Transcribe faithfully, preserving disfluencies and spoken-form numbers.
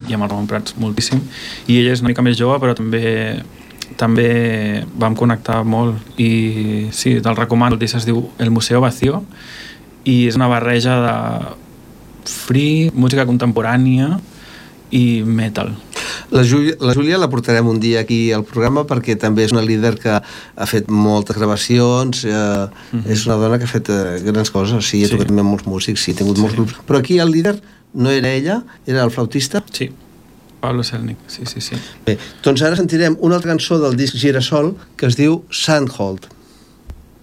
i amb el Ramon Prats moltíssim, i ella és una mica més jove però també també vam connectar molt i sí, te'l recomano. El disc es diu El Museo Vacío i és una barreja de free, música contemporània i metal. La Júlia, la Júlia la portarem un dia aquí al programa perquè també és una líder que ha fet moltes gravacions, eh, mm-hmm. és una dona que ha fet eh, grans coses, sí, ha sí. tocat també molts músics, sí, ha tingut molts sí. grups, però aquí el líder no era ella, era el flautista? Sí, Pablo Selnik, sí, sí, sí. Bé, doncs ara sentirem una altra cançó del disc Girasol que es diu Sandhold.